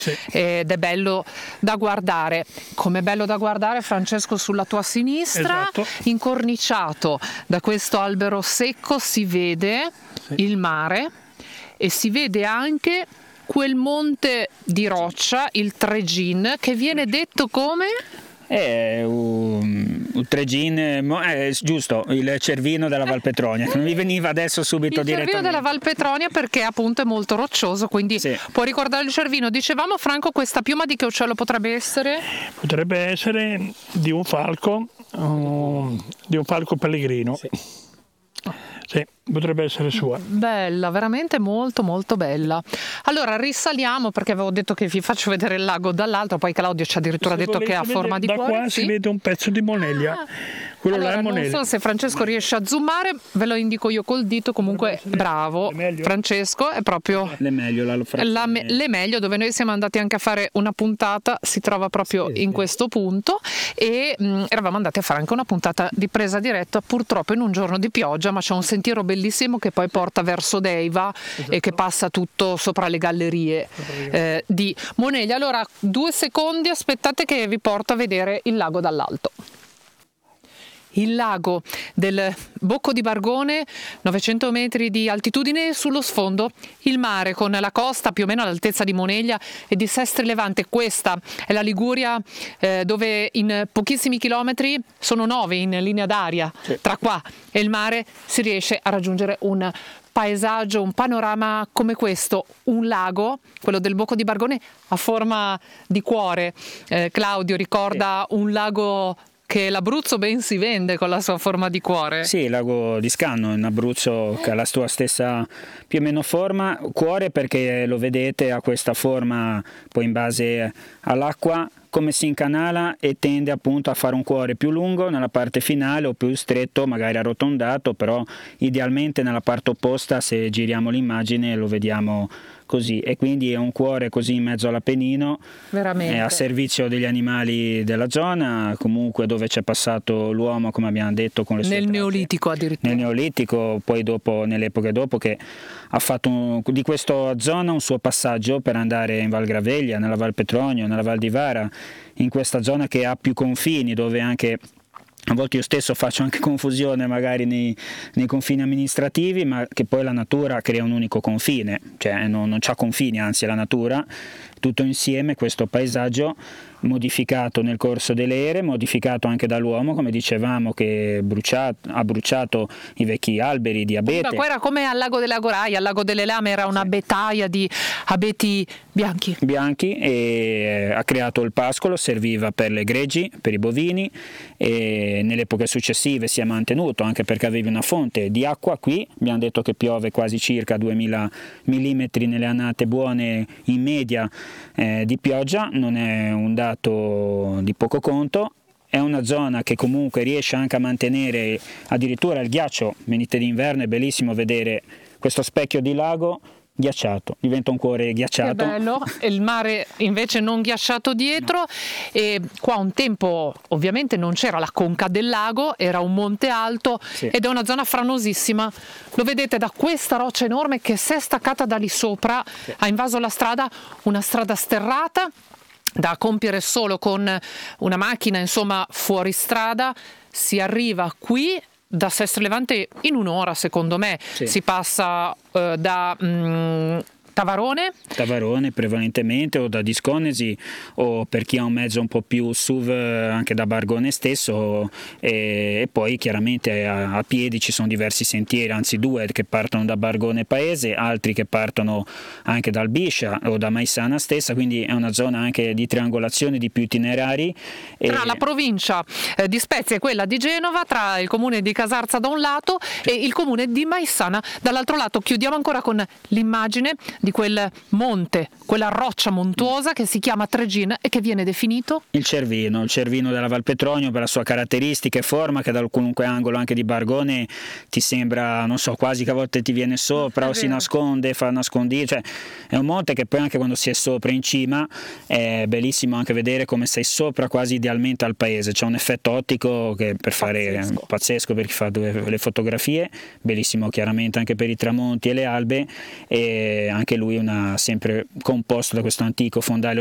Sì. Ed è bello da guardare. Com'è bello da guardare, Francesco, sulla tua sinistra, Esatto. incorniciato da questo albero secco, si vede il mare e si vede anche quel monte di roccia, il Tregin, che viene detto come... È un Tregin, giusto, il Cervino della Val Petronia, che non mi veniva adesso subito il Cervino direttamente. della Val Petronia, perché appunto è molto roccioso, quindi Sì. può ricordare il Cervino. Dicevamo, Franco, questa piuma di che uccello potrebbe essere? Potrebbe essere di un falco pellegrino. Sì, potrebbe essere sua. Bella, veramente molto molto bella. Allora risaliamo, perché avevo detto che vi faccio vedere il lago dall'alto, poi Claudio ci ha addirittura detto che ha forma di da cuore. qua Sì? si vede un pezzo di Moneglia. Quello là Allora, è non Moneglia. so se Francesco riesce a zoomare, ve lo indico io col dito, comunque bravo è meglio? Francesco, è proprio Le meglio, le meglio, dove noi siamo andati anche a fare una puntata, si trova proprio in questo punto, e eravamo andati a fare anche una puntata di presa diretta, purtroppo in un giorno di pioggia, ma c'è un sentiero bellissimo che poi porta verso Deiva e che passa tutto sopra le gallerie di Moneglia. Allora 2 secondi, aspettate che vi porto a vedere il lago dall'alto. Il lago del Bocco di Bargone, 900 metri di altitudine, sullo sfondo il mare con la costa più o meno all'altezza di Moneglia e di Sestri Levante. Questa è la Liguria, dove in pochissimi chilometri, sono 9 in linea d'aria, tra qua e il mare si riesce a raggiungere un paesaggio, un panorama come questo, un lago, quello del Bocco di Bargone, a forma di cuore. Claudio ricorda un lago che l'Abruzzo ben si vende con la sua forma di cuore. Sì, il lago di Scanno in Abruzzo, che ha la sua stessa più o meno forma. Cuore perché lo vedete, ha questa forma poi in base all'acqua, come si incanala, e tende appunto a fare un cuore più lungo nella parte finale o più stretto, magari arrotondato, però idealmente nella parte opposta, se giriamo l'immagine lo vediamo così, e quindi è un cuore così in mezzo all'Appennino, Veramente. è a servizio degli animali della zona, comunque dove c'è passato l'uomo, come abbiamo detto, con le sue Nel tracce. Neolitico addirittura. Nel Neolitico, poi dopo, nelle epoche dopo, che ha fatto di questa zona un suo passaggio per andare in Val Graveglia, nella Val Petronio, nella Val di Vara, in questa zona che ha più confini, dove anche a volte io stesso faccio anche confusione magari nei confini amministrativi, ma che poi la natura crea un unico confine, cioè non c'ha confini, anzi è la natura tutto insieme, questo paesaggio modificato nel corso delle ere, modificato anche dall'uomo, come dicevamo, che ha bruciato i vecchi alberi di abete. Qua era come al lago delle Agoraie, al lago delle Lame, era una abetaia di abeti bianchi, e ha creato il pascolo, serviva per le greggi, per i bovini, e nelle epoche successive si è mantenuto anche perché avevi una fonte di acqua qui. Abbiamo detto che piove quasi circa 2000 mm nelle annate buone in media di pioggia, non è un dato di poco conto. È una zona che comunque riesce anche a mantenere addirittura il ghiaccio. Venite d'inverno, è bellissimo vedere questo specchio di lago ghiacciato, diventa un cuore ghiacciato. Che bello, e il mare invece non ghiacciato dietro. No. E qua un tempo ovviamente non c'era la conca del lago, era un monte alto, sì, ed è una zona franosissima. Lo vedete da questa roccia enorme che si è staccata da lì sopra, sì, ha invaso la strada, una strada sterrata da compiere solo con una macchina, insomma fuori strada. Si arriva qui da Sestri Levante in un'ora, secondo me, sì, si passa da Tavarone prevalentemente, o da Disconesi, o per chi ha un mezzo un po' più SUV anche da Bargone stesso, e poi chiaramente a piedi ci sono diversi sentieri, anzi 2 che partono da Bargone Paese, altri che partono anche dal Biscia o da Maissana stessa, quindi è una zona anche di triangolazione di più itinerari. Tra la provincia di Spezia e quella di Genova, tra il comune di Casarza da un lato e il comune di Maissana dall'altro lato. Chiudiamo ancora con l'immagine di quel monte, quella roccia montuosa che si chiama Tregin e che viene definito il Cervino della Val Petronio, per la sua caratteristica e forma, che da qualunque angolo anche di Bargone ti sembra, non so, quasi che a volte ti viene sopra o si nasconde, fa nascondire, cioè è un monte che poi anche quando si è sopra in cima è bellissimo anche vedere come sei sopra quasi idealmente al paese, c'è un effetto ottico che per fare pazzesco per chi fa le fotografie, bellissimo chiaramente anche per i tramonti e le albe, e anche anche lui sempre composto da questo antico fondale